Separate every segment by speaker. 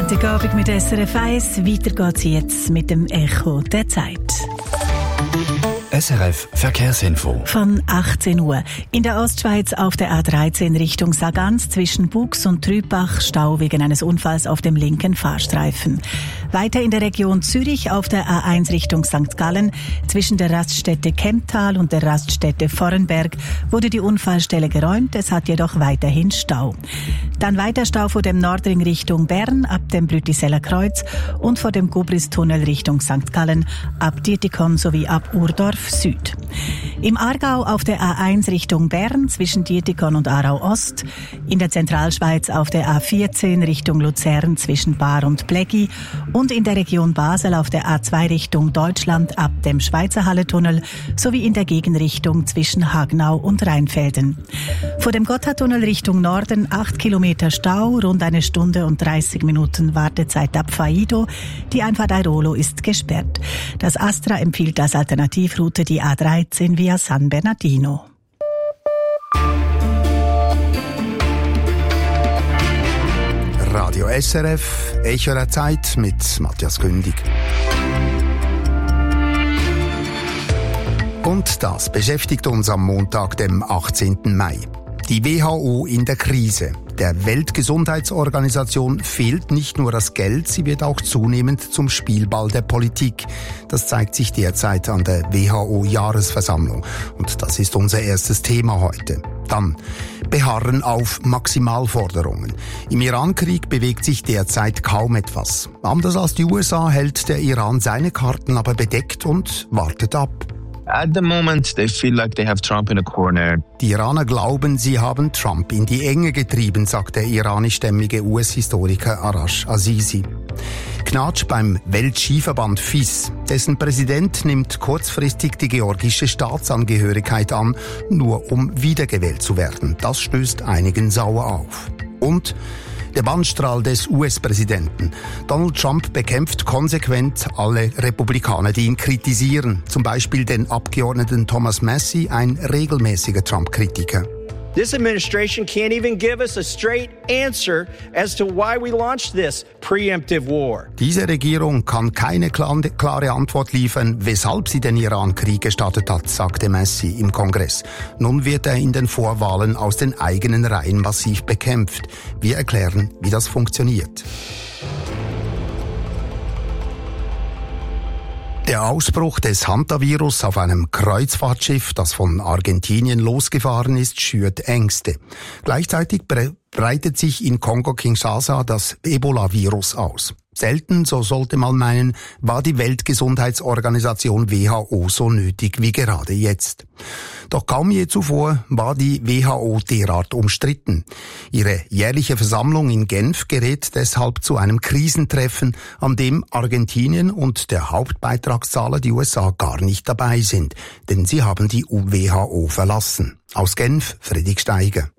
Speaker 1: Montagabend mit SRF 1. Weiter geht's jetzt mit dem Echo der Zeit.
Speaker 2: SRF Verkehrsinfo.
Speaker 1: Von 18 Uhr. In der Ostschweiz auf der A13 Richtung Sargans zwischen Bux und Trübach Stau wegen eines Unfalls auf dem linken Fahrstreifen. Weiter in der Region Zürich auf der A1 Richtung St. Gallen zwischen der Raststätte Kemptal und der Raststätte Vorrenberg wurde die Unfallstelle geräumt. Es hat jedoch weiterhin Stau. Dann weiter Stau vor dem Nordring Richtung Bern ab dem Brütiseller Kreuz und vor dem Gubristunnel Richtung St. Gallen ab Dietikon sowie ab Urdorf Süd. Im Aargau auf der A1 Richtung Bern zwischen Dietikon und Aarau Ost. In der Zentralschweiz auf der A14 Richtung Luzern zwischen Baar und Pleggi. Und in der Region Basel auf der A2 Richtung Deutschland ab dem Schweizer Halletunnel sowie in der Gegenrichtung zwischen Hagnau und Rheinfelden. Vor dem Gotthardtunnel Richtung Norden 8 Kilometer Stau, rund 1 Stunde und 30 Minuten Wartezeit ab Faido. Die Einfahrt Airolo ist gesperrt. Das Astra empfiehlt als Alternativroute die A13 via San Bernardino.
Speaker 3: Radio SRF, Echo der Zeit mit Matthias Kündig. Und das beschäftigt uns am Montag, dem 18. Mai. Die WHO in der Krise. Der Weltgesundheitsorganisation fehlt nicht nur das Geld, sie wird auch zunehmend zum Spielball der Politik. Das zeigt sich derzeit an der WHO-Jahresversammlung. Und das ist unser erstes Thema heute. Dann beharren auf Maximalforderungen. Im Iran-Krieg bewegt sich derzeit kaum etwas. Anders als die USA hält der Iran seine Karten aber bedeckt und wartet ab.
Speaker 4: At the moment, they feel like they have Trump in a corner.
Speaker 3: Die Iraner glauben, sie haben Trump in die Enge getrieben, sagt der iranischstämmige US-Historiker Arash Azizi. Knatsch beim Weltskiverband FIS. Dessen Präsident nimmt kurzfristig die georgische Staatsangehörigkeit an, nur um wiedergewählt zu werden. Das stößt einigen sauer auf. Und der Bannstrahl des US-Präsidenten. Donald Trump bekämpft konsequent alle Republikaner, die ihn kritisieren. Zum Beispiel den Abgeordneten Thomas Massie, ein regelmäßiger Trump-Kritiker.
Speaker 5: This administration can't even give us a straight answer as to why we launched this preemptive war.
Speaker 3: Diese Regierung kann keine klare Antwort liefern, weshalb sie den Iran-Krieg gestartet hat, sagte Massie im Kongress. Nun wird er in den Vorwahlen aus den eigenen Reihen massiv bekämpft. Wir erklären, wie das funktioniert. Der Ausbruch des Hantavirus auf einem Kreuzfahrtschiff, das von Argentinien losgefahren ist, schürt Ängste. Gleichzeitig breitet sich in Kongo-Kinshasa das Ebola-Virus aus. Selten, so sollte man meinen, war die Weltgesundheitsorganisation WHO so nötig wie gerade jetzt. Doch kaum je zuvor war die WHO derart umstritten. Ihre jährliche Versammlung in Genf gerät deshalb zu einem Krisentreffen, an dem Argentinien und der Hauptbeitragszahler, die USA, gar nicht dabei sind, denn sie haben die WHO verlassen. Aus Genf, Friedrich Steiger.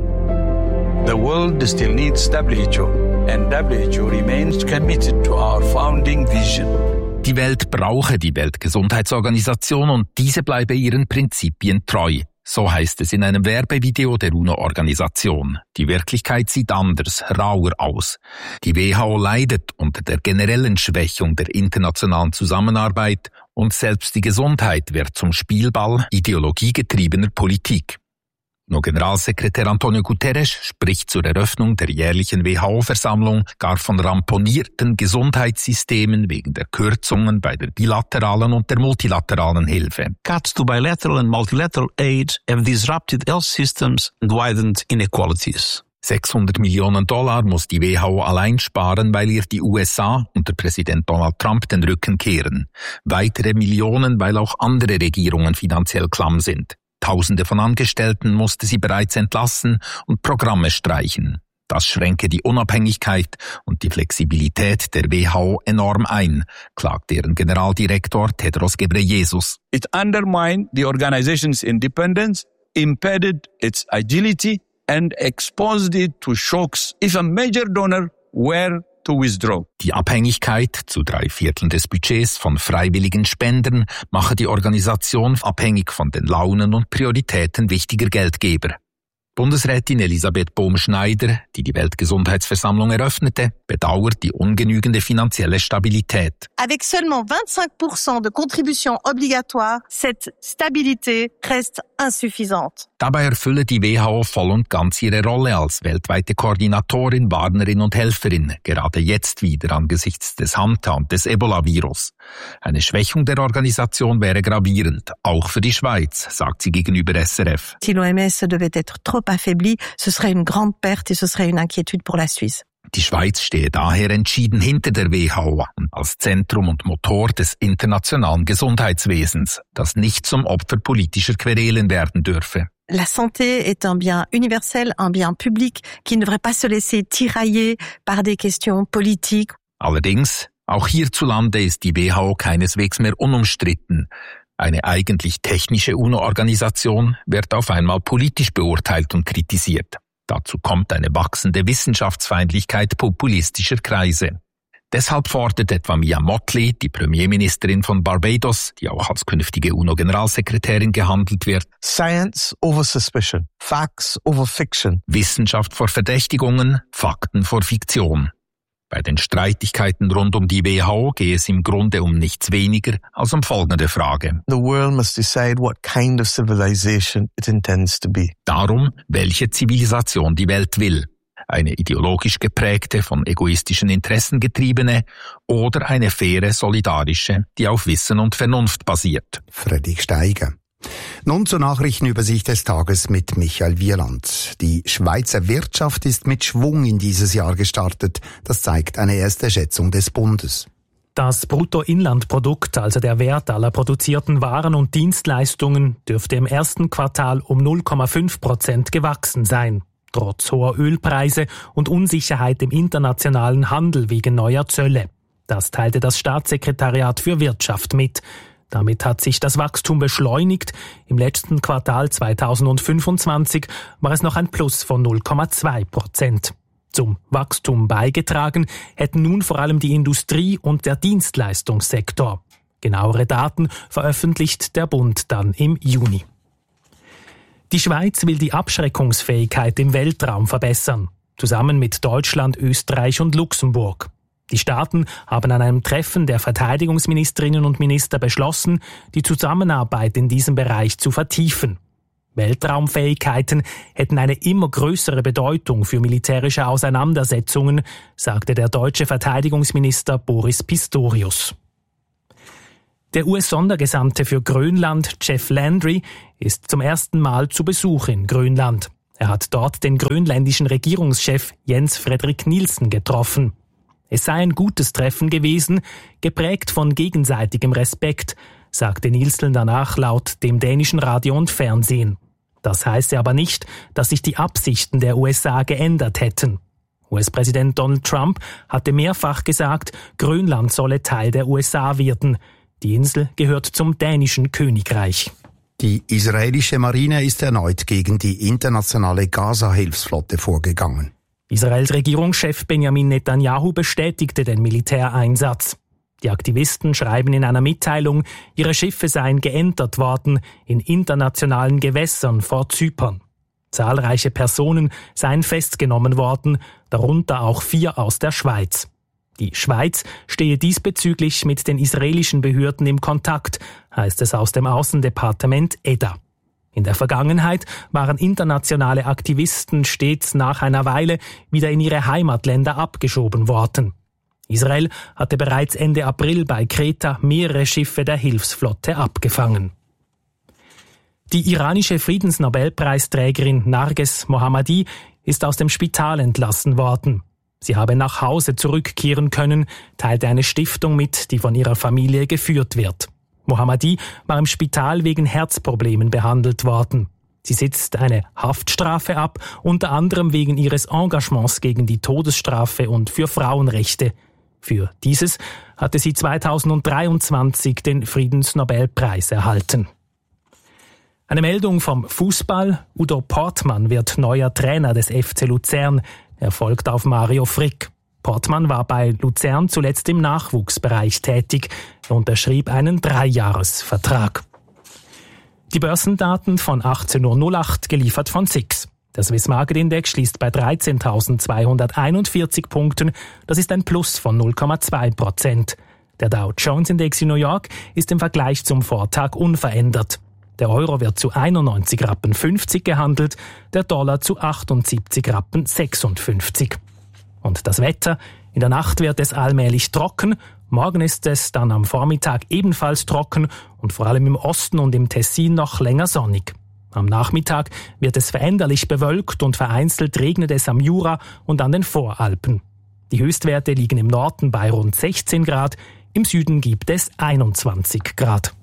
Speaker 6: The world still needs WHO, and WHO remains committed to our founding vision.
Speaker 7: Die Welt brauche die Weltgesundheitsorganisation und diese bleibe ihren Prinzipien treu. So heißt es in einem Werbevideo der UNO-Organisation. Die Wirklichkeit sieht anders, rauer aus. Die WHO leidet unter der generellen Schwächung der internationalen Zusammenarbeit und selbst die Gesundheit wird zum Spielball ideologiegetriebener Politik. Nur Generalsekretär Antonio Guterres spricht zur Eröffnung der jährlichen WHO-Versammlung gar von ramponierten Gesundheitssystemen wegen der Kürzungen bei der bilateralen und der multilateralen Hilfe.
Speaker 8: Cuts to bilateral and multilateral aid have disrupted health systems and widened inequalities.
Speaker 7: $600 Millionen muss die WHO allein sparen, weil ihr die USA unter Präsident Donald Trump den Rücken kehren. Weitere Millionen, weil auch andere Regierungen finanziell klamm sind. Tausende von Angestellten musste sie bereits entlassen und Programme streichen. Das schränke die Unabhängigkeit und die Flexibilität der WHO enorm ein, klagt deren Generaldirektor Tedros Ghebreyesus.
Speaker 6: It undermined the organization's independence, impeded its agility and exposed it to shocks if a major donor were to withdraw.
Speaker 7: Die Abhängigkeit zu 3/4 des Budgets von freiwilligen Spendern mache die Organisation abhängig von den Launen und Prioritäten wichtiger Geldgeber. Bundesrätin Elisabeth Bohm-Schneider, die die Weltgesundheitsversammlung eröffnete, bedauert die ungenügende finanzielle Stabilität.
Speaker 2: Avec seulement 25% de contribution obligatoire, cette stabilité reste insuffisante.
Speaker 7: Dabei erfülle die WHO voll und ganz ihre Rolle als weltweite Koordinatorin, Warnerin und Helferin, gerade jetzt wieder angesichts des Hanta und des Ebola-Virus. Eine Schwächung der Organisation wäre gravierend, auch für die Schweiz, sagt sie gegenüber SRF.
Speaker 2: Si l'OMS devait être trop affaibli, ce serait une grande perte et ce serait une inquiétude pour la Suisse.
Speaker 7: Die Schweiz stehe daher entschieden hinter der WHO als Zentrum und Motor des internationalen Gesundheitswesens, das nicht zum Opfer politischer Querelen werden dürfe.
Speaker 2: La santé est un bien universel, un bien public, qui ne devrait pas se laisser tirailler par des questions politiques.
Speaker 7: Allerdings, auch hierzulande ist die WHO keineswegs mehr unumstritten. Eine eigentlich technische UNO-Organisation wird auf einmal politisch beurteilt und kritisiert. Dazu kommt eine wachsende Wissenschaftsfeindlichkeit populistischer Kreise. Deshalb fordert etwa Mia Mottley, die Premierministerin von Barbados, die auch als künftige UNO-Generalsekretärin gehandelt wird,
Speaker 9: Science over suspicion, facts over fiction.
Speaker 7: Wissenschaft vor Verdächtigungen, Fakten vor Fiktion. Bei den Streitigkeiten rund um die WHO gehe es im Grunde um nichts weniger als um folgende Frage.
Speaker 9: The world must decide what kind of civilization it intends to be.
Speaker 7: Darum, welche Zivilisation die Welt will. Eine ideologisch geprägte, von egoistischen Interessen getriebene oder eine faire, solidarische, die auf Wissen und Vernunft basiert.
Speaker 3: Fredrik Steiger. Nun zur Nachrichtenübersicht des Tages mit Michael Wieland. Die Schweizer Wirtschaft ist mit Schwung in dieses Jahr gestartet. Das zeigt eine erste Schätzung des Bundes.
Speaker 10: Das Bruttoinlandprodukt, also der Wert aller produzierten Waren und Dienstleistungen, dürfte im ersten Quartal um 0,5% gewachsen sein. Trotz hoher Ölpreise und Unsicherheit im internationalen Handel wegen neuer Zölle. Das teilte das Staatssekretariat für Wirtschaft mit. Damit hat sich das Wachstum beschleunigt. Im letzten Quartal 2025 war es noch ein Plus von 0,2%. Zum Wachstum beigetragen hätten nun vor allem die Industrie und der Dienstleistungssektor. Genauere Daten veröffentlicht der Bund dann im Juni. Die Schweiz will die Abschreckungsfähigkeit im Weltraum verbessern, zusammen mit Deutschland, Österreich und Luxemburg. Die Staaten haben an einem Treffen der Verteidigungsministerinnen und Minister beschlossen, die Zusammenarbeit in diesem Bereich zu vertiefen. Weltraumfähigkeiten hätten eine immer größere Bedeutung für militärische Auseinandersetzungen, sagte der deutsche Verteidigungsminister Boris Pistorius. Der US-Sondergesandte für Grönland, Jeff Landry, ist zum ersten Mal zu Besuch in Grönland. Er hat dort den grönländischen Regierungschef Jens Frederik Nielsen getroffen. Es sei ein gutes Treffen gewesen, geprägt von gegenseitigem Respekt, sagte Nielsen danach laut dem dänischen Radio und Fernsehen. Das heiße aber nicht, dass sich die Absichten der USA geändert hätten. US-Präsident Donald Trump hatte mehrfach gesagt, Grönland solle Teil der USA werden. Die Insel gehört zum dänischen Königreich.
Speaker 3: Die israelische Marine ist erneut gegen die internationale Gaza-Hilfsflotte vorgegangen.
Speaker 10: Israels Regierungschef Benjamin Netanyahu bestätigte den Militäreinsatz. Die Aktivisten schreiben in einer Mitteilung, ihre Schiffe seien geentert worden in internationalen Gewässern vor Zypern. Zahlreiche Personen seien festgenommen worden, darunter auch 4 aus der Schweiz. Die Schweiz stehe diesbezüglich mit den israelischen Behörden im Kontakt, heißt es aus dem Außendepartement EDA. In der Vergangenheit waren internationale Aktivisten stets nach einer Weile wieder in ihre Heimatländer abgeschoben worden. Israel hatte bereits Ende April bei Kreta mehrere Schiffe der Hilfsflotte abgefangen. Die iranische Friedensnobelpreisträgerin Narges Mohammadi ist aus dem Spital entlassen worden. Sie habe nach Hause zurückkehren können, teilte eine Stiftung mit, die von ihrer Familie geführt wird. Mohammadi war im Spital wegen Herzproblemen behandelt worden. Sie sitzt eine Haftstrafe ab, unter anderem wegen ihres Engagements gegen die Todesstrafe und für Frauenrechte. Für dieses hatte sie 2023 den Friedensnobelpreis erhalten. Eine Meldung vom Fußball. Udo Portmann wird neuer Trainer des FC Luzern. Er folgt auf Mario Frick. Portmann war bei Luzern zuletzt im Nachwuchsbereich tätig. Er unterschrieb einen 3-Jahres-Vertrag. Die Börsendaten von 18.08 Uhr geliefert von SIX. Der Swiss Market Index schließt bei 13.241 Punkten. Das ist ein Plus von 0,2%. Der Dow Jones Index in New York ist im Vergleich zum Vortag unverändert. Der Euro wird zu 91,50 Rappen gehandelt, der Dollar zu 78,56 Rappen. Und das Wetter? In der Nacht wird es allmählich trocken. Morgen ist es dann am Vormittag ebenfalls trocken und vor allem im Osten und im Tessin noch länger sonnig. Am Nachmittag wird es veränderlich bewölkt und vereinzelt regnet es am Jura und an den Voralpen. Die Höchstwerte liegen im Norden bei rund 16 Grad, im Süden gibt es 21 Grad.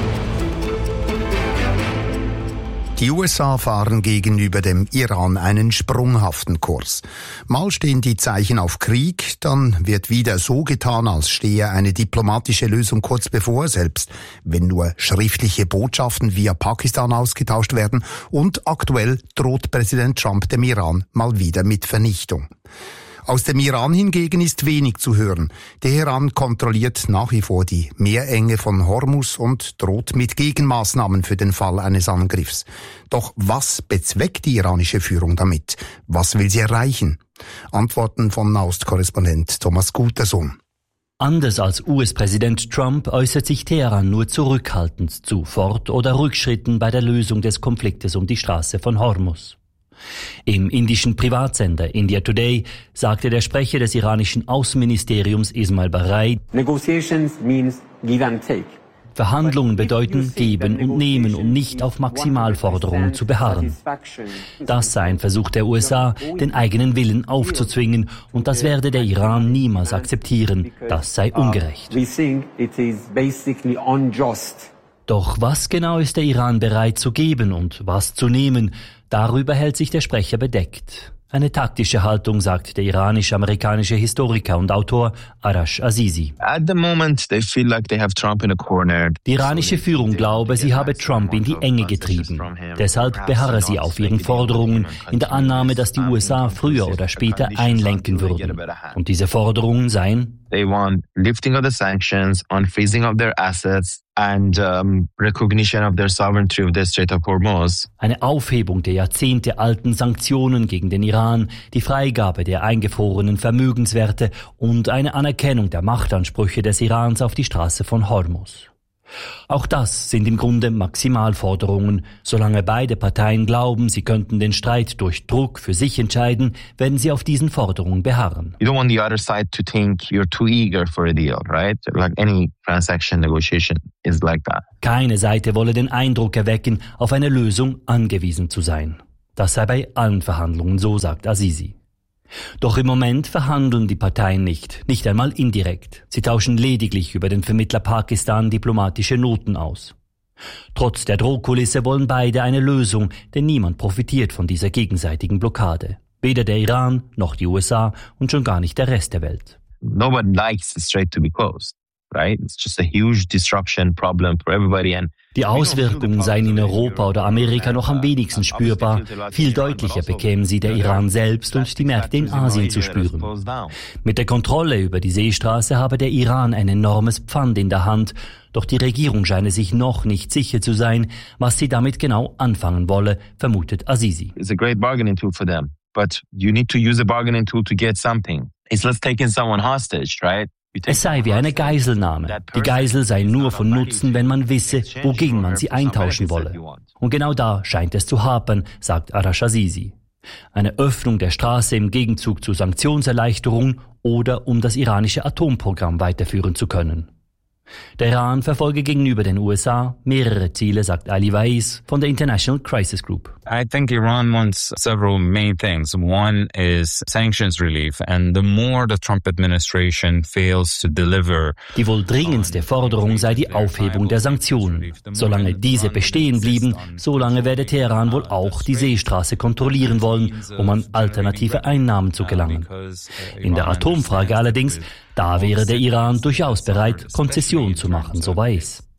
Speaker 3: Die USA fahren gegenüber dem Iran einen sprunghaften Kurs. Mal stehen die Zeichen auf Krieg, dann wird wieder so getan, als stehe eine diplomatische Lösung kurz bevor, selbst wenn nur schriftliche Botschaften via Pakistan ausgetauscht werden. Und aktuell droht Präsident Trump dem Iran mal wieder mit Vernichtung. Aus dem Iran hingegen ist wenig zu hören. Teheran kontrolliert nach wie vor die Meerenge von Hormuz und droht mit Gegenmaßnahmen für den Fall eines Angriffs. Doch was bezweckt die iranische Führung damit? Was will sie erreichen? Antworten von Nahost-Korrespondent Thomas Gutersohn.
Speaker 11: Anders als US-Präsident Trump äußert sich Teheran nur zurückhaltend zu Fort- oder Rückschritten bei der Lösung des Konfliktes um die Straße von Hormuz. Im indischen Privatsender India Today sagte der Sprecher des iranischen Außenministeriums Ismail Baghai,
Speaker 12: Negotiations means give and take.
Speaker 11: Verhandlungen bedeuten geben und nehmen, um nicht auf Maximalforderungen zu beharren. Das sei ein Versuch der USA, den eigenen Willen aufzuzwingen, und das werde der Iran niemals akzeptieren. Das sei ungerecht. Doch was genau ist der Iran bereit zu geben und was zu nehmen? Darüber hält sich der Sprecher bedeckt. Eine taktische Haltung, sagt der iranisch-amerikanische Historiker und Autor Arash Azizi.
Speaker 4: At the moment, they feel like they have Trump in a corner.
Speaker 11: Die iranische Führung glaube, sie habe Trump in die Enge getrieben. Deshalb beharre sie auf ihren Forderungen, in der Annahme, dass die USA früher oder später einlenken würden. Und diese Forderungen seien:
Speaker 4: They want lifting of the sanctions, unfreezing of their assets and recognition of their sovereignty of the Strait of Hormuz.
Speaker 11: Eine Aufhebung der jahrzehntealten Sanktionen gegen den Iran, die Freigabe der eingefrorenen Vermögenswerte und eine Anerkennung der Machtansprüche des Irans auf die Straße von Hormuz. Auch das sind im Grunde Maximalforderungen. Solange beide Parteien glauben, sie könnten den Streit durch Druck für sich entscheiden, werden sie auf diesen Forderungen beharren.
Speaker 4: You don't want the other side to think you're too eager for a deal, right? Like any transaction negotiation is like that.
Speaker 11: Keine Seite wolle den Eindruck erwecken, auf eine Lösung angewiesen zu sein. Das sei bei allen Verhandlungen so, sagt Azizi. Doch im Moment verhandeln die Parteien nicht einmal indirekt. Sie tauschen lediglich über den Vermittler Pakistan diplomatische Noten aus. Trotz der Drohkulisse wollen beide eine Lösung, denn niemand profitiert von dieser gegenseitigen Blockade. Weder der Iran noch die USA und schon gar nicht der Rest der Welt.
Speaker 4: Nobody likes the strait to be closed, right? It's just a huge disruption problem for everybody and
Speaker 11: die Auswirkungen seien in Europa oder Amerika noch am wenigsten spürbar. Viel deutlicher bekämen sie der Iran selbst und die Märkte in Asien zu spüren. Mit der Kontrolle über die Seestraße habe der Iran ein enormes Pfand in der Hand, doch die Regierung scheine sich noch nicht sicher zu sein, was sie damit genau anfangen wolle, vermutet Azizi.
Speaker 4: It's a great bargaining tool for them, but you need to use a bargaining tool to get something. It's like taking someone hostage, right?
Speaker 11: Es sei wie eine Geiselnahme. Die Geisel sei nur von Nutzen, wenn man wisse, wogegen man sie eintauschen wolle. Und genau da scheint es zu hapern, sagt Arash Azizi. Eine Öffnung der Straße im Gegenzug zu Sanktionserleichterungen oder um das iranische Atomprogramm weiterführen zu können. Der Iran verfolge gegenüber den USA mehrere Ziele, sagt Ali Weiss von der International Crisis Group.
Speaker 13: I think Iran wants several main things. One is sanctions relief, and the more the Trump administration fails to deliver.
Speaker 11: Die wohl dringendste Forderung sei die Aufhebung der Sanktionen. Solange diese bestehen blieben, solange werde Teheran wohl auch die Seestraße kontrollieren wollen, um an alternative Einnahmen zu gelangen. In der Atomfrage allerdings, da wäre der Iran durchaus bereit, Konzessionen zu machen, so Weiss.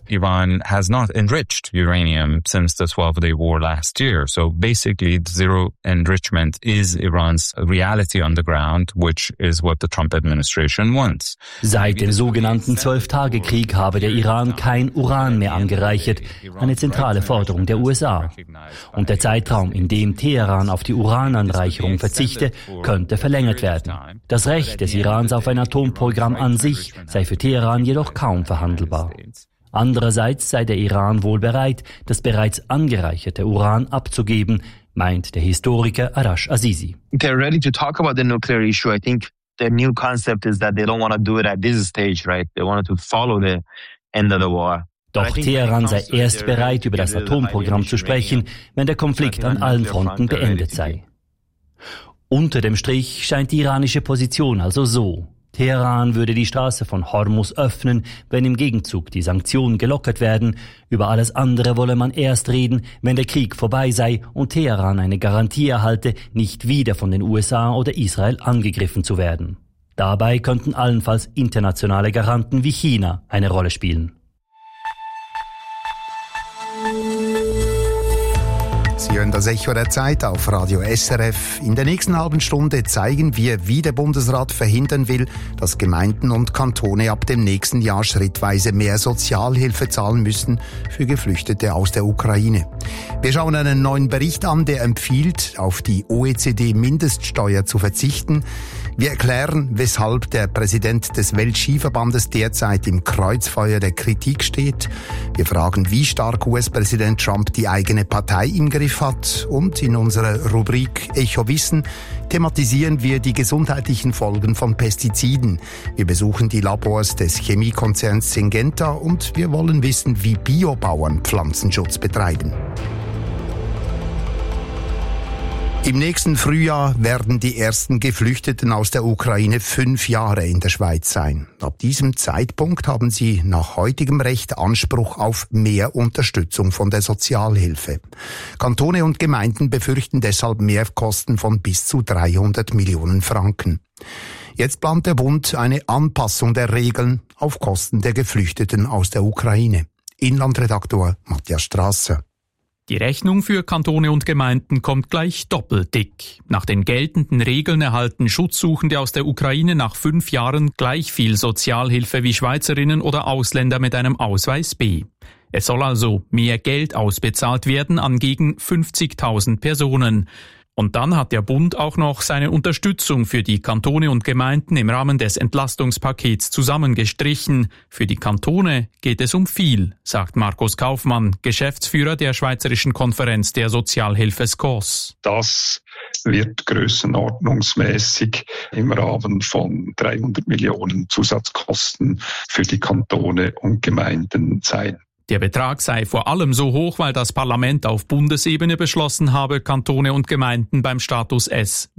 Speaker 13: Iran has not enriched uranium since the 12-day war last year. So basically, zero enrichment is Iran's reality on the ground, which is what the Trump administration wants.
Speaker 11: Seit dem sogenannten 12-Tage-Krieg habe der Iran kein Uran mehr angereichert, eine zentrale Forderung der USA. Und der Zeitraum, in dem Teheran auf die Urananreicherung verzichte, könnte verlängert werden. Das Recht des Irans auf ein Atomprogramm an sich sei für Teheran jedoch kaum verhandelbar. Andererseits sei der Iran wohl bereit, das bereits angereicherte Uran abzugeben, meint der Historiker Arash Azizi.
Speaker 4: They're ready to talk about the nuclear issue. I think the new concept is that they don't want to do it at this stage, right? They wanted to follow the end of the war.
Speaker 11: Doch Teheran sei erst bereit, über das Atomprogramm zu sprechen, wenn der Konflikt an allen Fronten beendet sei. Unter dem Strich scheint die iranische Position also so. Teheran würde die Straße von Hormuz öffnen, wenn im Gegenzug die Sanktionen gelockert werden. Über alles andere wolle man erst reden, wenn der Krieg vorbei sei und Teheran eine Garantie erhalte, nicht wieder von den USA oder Israel angegriffen zu werden. Dabei könnten allenfalls internationale Garanten wie China eine Rolle spielen.
Speaker 3: Sie hören das Echo der Zeit auf Radio SRF. In der nächsten halben Stunde zeigen wir, wie der Bundesrat verhindern will, dass Gemeinden und Kantone ab dem nächsten Jahr schrittweise mehr Sozialhilfe zahlen müssen für Geflüchtete aus der Ukraine. Wir schauen einen neuen Bericht an, der empfiehlt, auf die OECD-Mindeststeuer zu verzichten. Wir erklären, weshalb der Präsident des Weltskiverbandes derzeit im Kreuzfeuer der Kritik steht. Wir fragen, wie stark US-Präsident Trump die eigene Partei im Griff hat. Und in unserer Rubrik Echo Wissen thematisieren wir die gesundheitlichen Folgen von Pestiziden. Wir besuchen die Labors des Chemiekonzerns Syngenta und wir wollen wissen, wie Biobauern Pflanzenschutz betreiben. Im nächsten Frühjahr werden die ersten Geflüchteten aus der Ukraine 5 Jahre in der Schweiz sein. Ab diesem Zeitpunkt haben sie nach heutigem Recht Anspruch auf mehr Unterstützung von der Sozialhilfe. Kantone und Gemeinden befürchten deshalb Mehrkosten von bis zu 300 Millionen Franken. Jetzt plant der Bund eine Anpassung der Regeln auf Kosten der Geflüchteten aus der Ukraine. Inlandredaktor Matthias Strasser.
Speaker 14: Die Rechnung für Kantone und Gemeinden kommt gleich doppelt dick. Nach den geltenden Regeln erhalten Schutzsuchende aus der Ukraine nach 5 Jahren gleich viel Sozialhilfe wie Schweizerinnen oder Ausländer mit einem Ausweis B. Es soll also mehr Geld ausbezahlt werden an gegen 50.000 Personen. Und dann hat der Bund auch noch seine Unterstützung für die Kantone und Gemeinden im Rahmen des Entlastungspakets zusammengestrichen. Für die Kantone geht es um viel, sagt Markus Kaufmann, Geschäftsführer der Schweizerischen Konferenz der Sozialhilfe SCOS.
Speaker 15: Das wird grössenordnungsmäßig im Rahmen von 300 Millionen Zusatzkosten für die Kantone und Gemeinden sein.
Speaker 14: Der Betrag sei vor allem so hoch, weil das Parlament auf Bundesebene beschlossen habe, Kantone und Gemeinden beim Status S